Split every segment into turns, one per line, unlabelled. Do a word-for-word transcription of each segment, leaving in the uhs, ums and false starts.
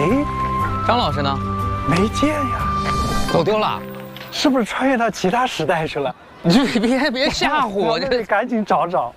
哎，
张老师呢？
没见呀，
走丢了，
是不是穿越到其他时代去了？
你别别吓唬我，
这得赶紧找找。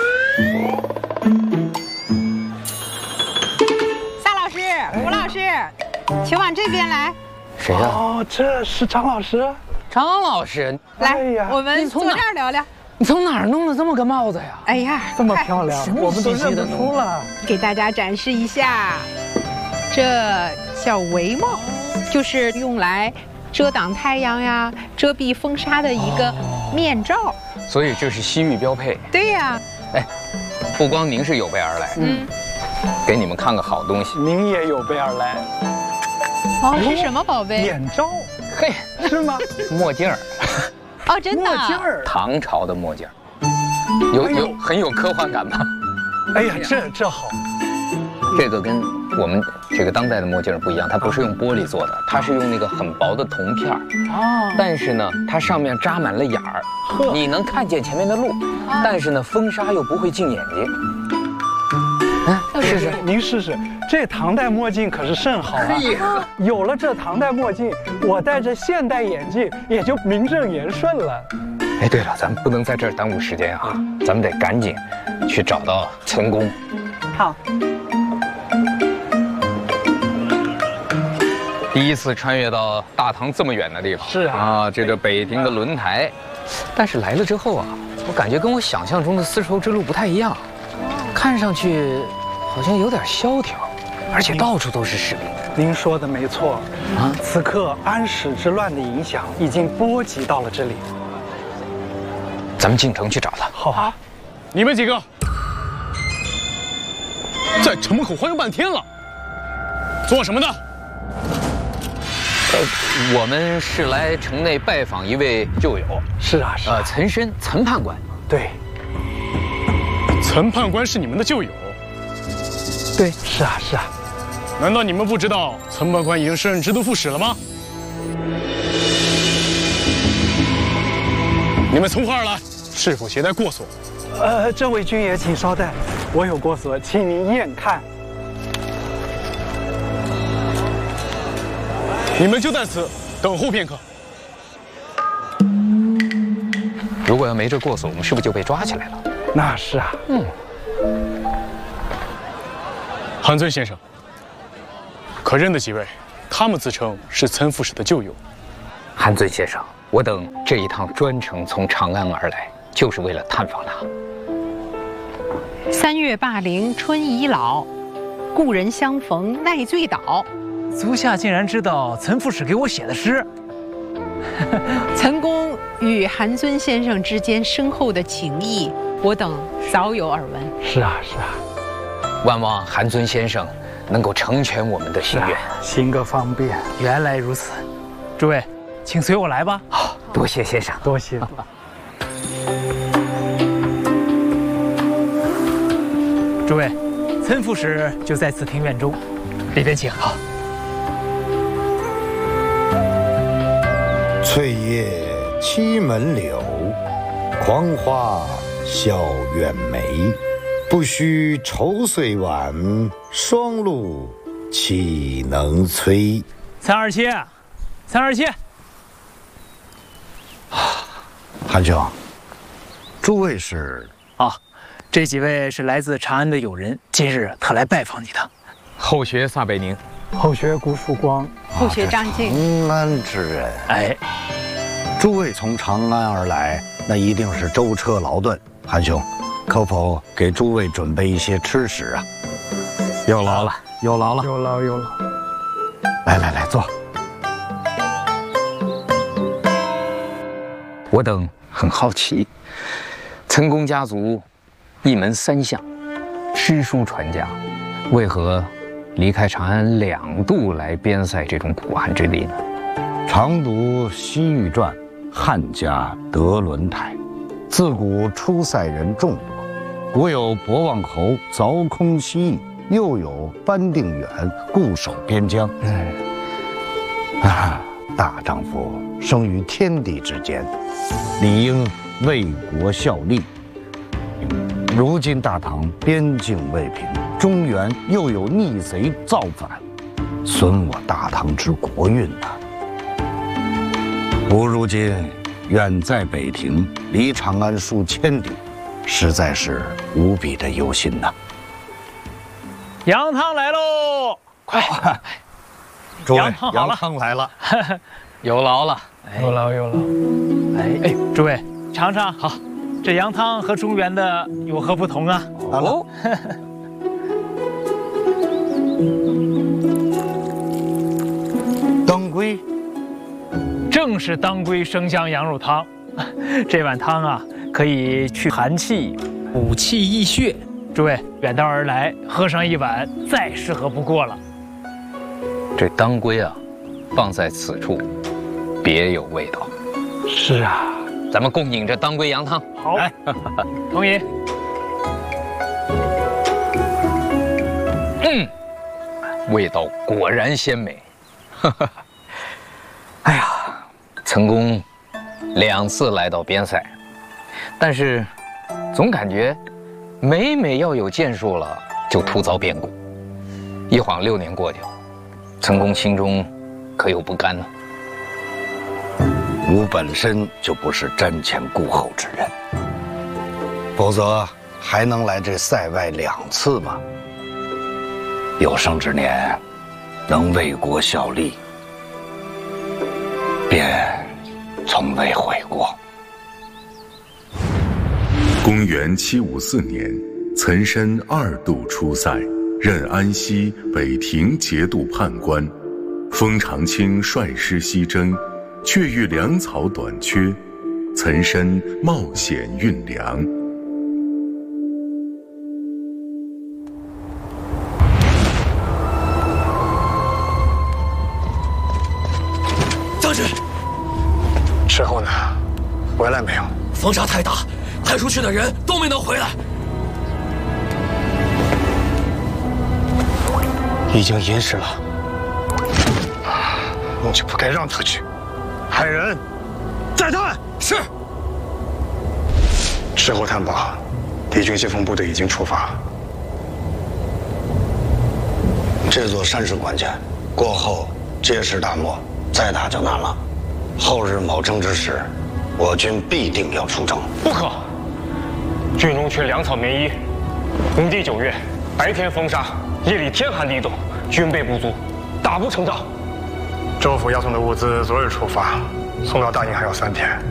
夏老师、吴老师，请往这边来。
谁呀？
哦，这是张老师。
张老师，
来，
哎呀
我们坐这儿聊聊。
你从哪儿弄了这么个帽子呀？
哎呀，
这么漂亮，我们都认不出了。
给大家展示一下，这叫帷帽，就是用来遮挡太阳呀、遮蔽风沙的一个面罩。
所以这是西域标配。
对呀。
哎，不光您是有备而来，
嗯，
给你们看个好东西。
您也有备而来。
哦，是什么宝贝？
眼罩。
嘿，
是吗？
墨镜儿。
哦，真的。
墨镜儿。
唐朝的墨镜儿，有有很有科幻感吧？
哎呀，这这好。
这个跟我们这个当代的墨镜不一样，它不是用玻璃做的，它是用那个很薄的铜片儿。
哦。
但是呢，它上面扎满了眼儿，你能看见前面的路，但是呢，风沙又不会进眼睛。哎，试试，
您试试。这唐代墨镜可是甚好啊！有了这唐代墨镜，我戴着现代眼镜也就名正言顺了。
哎，对了，咱们不能在这儿耽误时间啊，咱们得赶紧去找到岑公。
好。
第一次穿越到大唐这么远的地方，
是啊，
啊，这个北庭的轮台，但是来了之后啊，我感觉跟我想象中的丝绸之路不太一样，看上去好像有点萧条，而且到处都是士兵。
您说的没错啊，此刻安史之乱的影响已经波及到了这里。
咱们进城去找他。
好啊，
你们几个在城门口晃悠半天了，做什么的？
呃，我们是来城内拜访一位旧友。
是啊，是啊。
呃，岑参，岑判官。
对。
岑判官是你们的旧友？
对，是啊，是啊。
难道你们不知道岑判官已经升任直督副使了吗？你们从何而来？是否携带过所？
呃，这位君爷，请稍待，我有过所，请您验看。
你们就在此等候片刻。
如果要没这过所，我们是不是就被抓起来了？
那是啊。
嗯。
韩尊先生，可认得几位？他们自称是岑副使的旧友。
韩尊先生，我等这一趟专程从长安而来，就是为了探访他。
三月霸陵春已老，故人相逢奈醉倒。
足下竟然知道岑副使给我写的诗。
岑公与韩尊先生之间深厚的情谊，我等早有耳闻。
是啊，是啊。
万望韩尊先生能够成全我们的心愿，
行个方便。
原来如此，诸位，请随我来吧。
好，多谢先生，
多谢。
诸位，岑副使就在此庭院中，里边请。好。
翠叶栖门柳，狂花笑远梅。不须愁岁晚，霜露岂能催？
岑二七，岑二七。
韩兄，诸位是？
啊，这几位是来自长安的友人，今日特来拜访你的。
后学撒贝宁，
后学顾曙光，
后学张静。
长安之人，
哎，
诸位从长安而来，那一定是舟车劳顿。韩兄，可否给诸位准备一些吃食啊？有劳了，有劳了，
有劳有劳。
来来来，坐。
我等很好奇，岑公家族一门三相，诗书传家，为何离开长安两度来边塞这种苦寒之地呢？
常读《西域传》，汉家德轮台，自古出塞人众多。古有博望侯凿空西域，又有班定远固守边疆。嗯，啊，大丈夫生于天地之间，理应为国效力。如今大唐边境未平，中原又有逆贼造反， 损我大唐之国运呐。吾如今远在北庭，离长安数千里，实在是无比的忧心呐。
羊汤来喽！快，
诸位，
羊汤好了，
羊汤来了，
有劳了。
有劳有劳。
哎哎，诸位尝尝，好，这羊汤和中原的有何不同啊？
哦，当归，
正是当归生姜羊肉汤。这碗汤啊，可以去寒气、补气益血。诸位远道而来，喝上一碗，再适合不过了。
这当归啊，放在此处，别有味道。
是啊，
咱们共饮这当归羊汤。
好，来，同饮。
嗯，味道果然鲜美。哎呀，岑公两次来到边塞，但是总感觉每每要有建树了，就突遭变故。一晃六年过去了，岑公心中可有不甘呢？
吾本身就不是瞻前顾后之人，否则还能来这塞外两次吗？有生之年，能为国效力，便从未悔过。
公元七五四年，岑参二度出塞，任安西、北庭节度判官。封长清率师西征，却遇粮草短缺，岑参冒险运粮。
将军，
之后呢？回来没有？
风沙太大，派出去的人都没能回来。
已经寅时了，我就不该让他去。派人再探。
是。
事后探报，敌军先锋部队已经出发。
这座山是关键，过后皆是大漠，再打就难了。后日某征之时，我军必定要出征。
不可！军中缺粮草棉衣，五地九月，白天风沙，夜里天寒地冻，军备不足，打不成仗。
州府要送的物资昨日出发，送到大营还要三天。